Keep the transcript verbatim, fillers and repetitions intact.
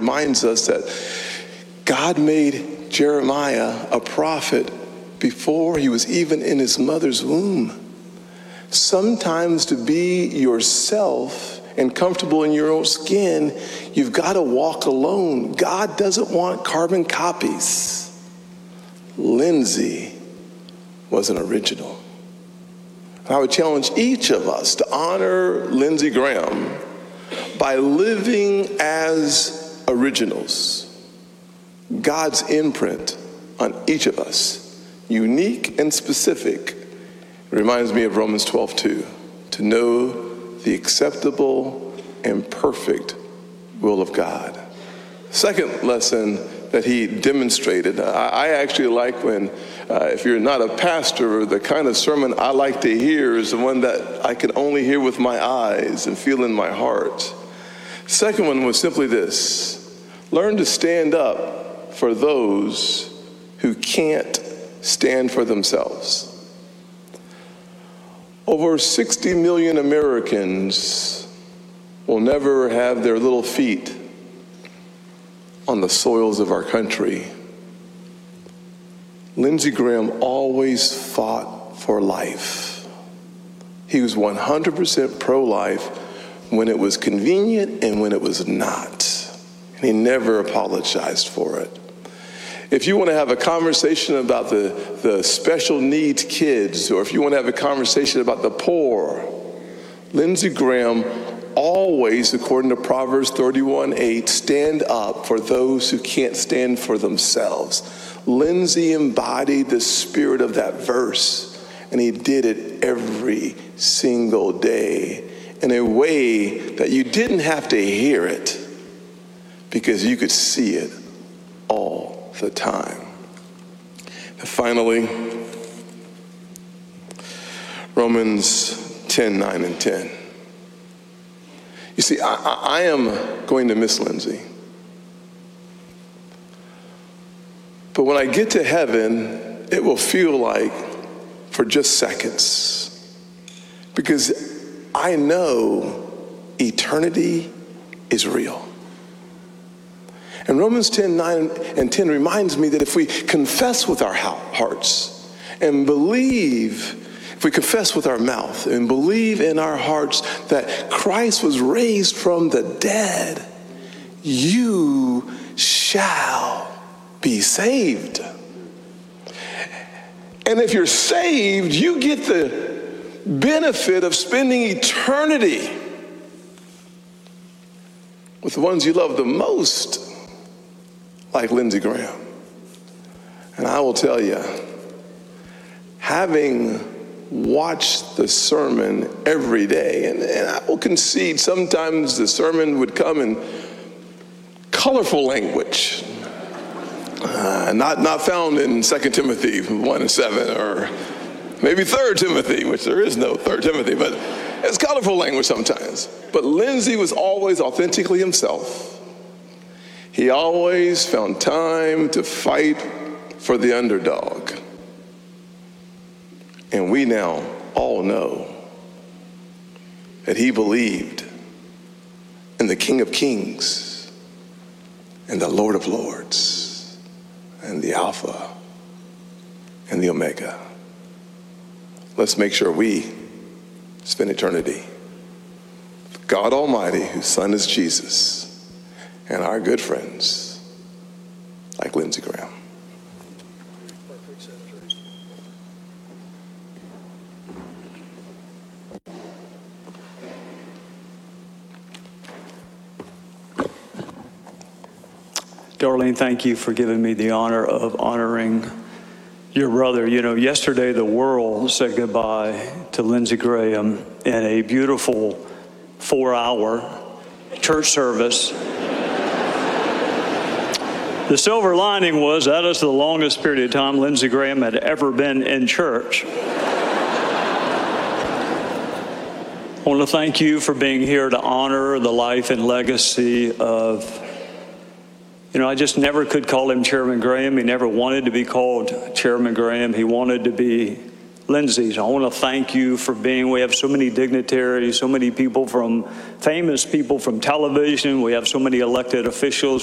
reminds us that God made Jeremiah a prophet before he was even in his mother's womb. Sometimes to be yourself and comfortable in your own skin, you've got to walk alone. God doesn't want carbon copies. Lindsay was an original. I would challenge each of us to honor Lindsey Graham by living as originals. God's imprint on each of us, unique and specific. It reminds me of Romans twelve two, to know the acceptable and perfect will of God. Second lesson that he demonstrated, I, I actually like when, uh, if you're not a pastor, the kind of sermon I like to hear is the one that I can only hear with my eyes and feel in my heart. Second one was simply this: learn to stand up for those who can't stand for themselves. Over sixty million Americans will never have their little feet on the soils of our country. Lindsey Graham always fought for life. He was one hundred percent pro-life when it was convenient and when it was not. And he never apologized for it. If you want to have a conversation about the, the special needs kids, or if you want to have a conversation about the poor, Lindsey Graham always, according to Proverbs thirty-one eight, stand up for those who can't stand for themselves. Lindsey embodied the spirit of that verse, and he did it every single day in a way that you didn't have to hear it because you could see it all the time. And finally, Romans ten nine and ten. You see, I, I am going to miss Lindsay. But when I get to heaven, it will feel like for just seconds. Because I know eternity is real. And Romans ten nine and ten reminds me that if we confess with our hearts and believe, if we confess with our mouth and believe in our hearts that Christ was raised from the dead, you shall be saved. And if you're saved, you get the benefit of spending eternity with the ones you love the most, like Lindsey Graham. And I will tell you, having watched the sermon every day, and, and I will concede sometimes the sermon would come in colorful language, uh, not, not found in Second Timothy one and seven, or maybe Third Timothy, which there is no Third Timothy, but it's colorful language sometimes. But Lindsey was always authentically himself. He always found time to fight for the underdog. And we now all know that he believed in the King of Kings and the Lord of Lords and the Alpha and the Omega. Let's make sure we spend eternity with God Almighty, whose Son is Jesus, and our good friends like Lindsey Graham. Darlene, thank you for giving me the honor of honoring your brother. You know, yesterday the world said goodbye to Lindsey Graham in a beautiful four-hour church service. The silver lining was that is the longest period of time Lindsey Graham had ever been in church. I want to thank you for being here to honor the life and legacy of, you know, I just never could call him Chairman Graham. He never wanted to be called Chairman Graham. He wanted to be Lindsey's. I want to thank you for being, we have so many dignitaries, so many people from, famous people from television. We have so many elected officials.